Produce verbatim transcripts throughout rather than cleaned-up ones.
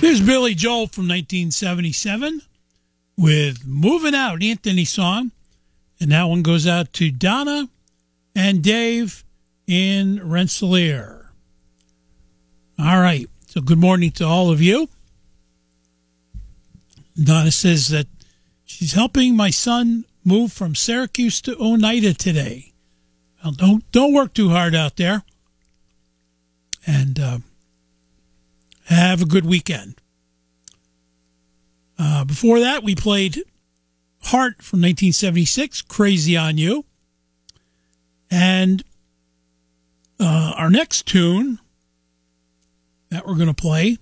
There's Billy Joel from nineteen seventy-seven with Moving Out, Anthony song. And that one goes out to Donna and Dave in Rensselaer. All right. So good morning to all of you. Donna says that she's helping my son move from Syracuse to Oneida today. Well, don't, don't work too hard out there. And uh, have a good weekend. Uh, before that, we played Heart from nineteen seventy-six, Crazy on You. And uh, our next tune that we're going to play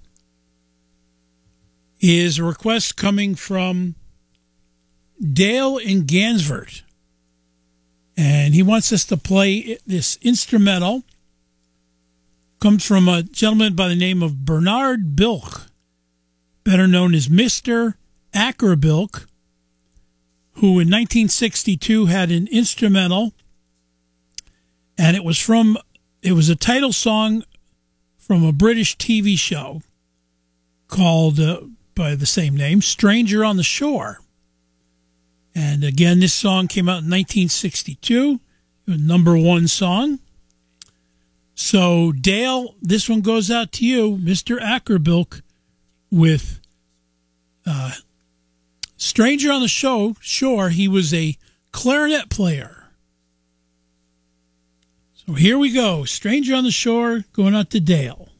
is a request coming from Dale in Gansford. And he wants us to play this instrumental. Comes from a gentleman by the name of Bernard Bilk, better known as Mister Ackerbilk, who in nineteen sixty-two had an instrumental, and it was from it was a title song from a British T V show called uh, by the same name, Stranger on the Shore. And again, this song came out in nineteen sixty-two. It was number one song. So, Dale, this one goes out to you, Mister Ackerbilk, with uh, Stranger on the Show. Shore. He was a clarinet player. So here we go. Stranger on the Shore, going out to Dale.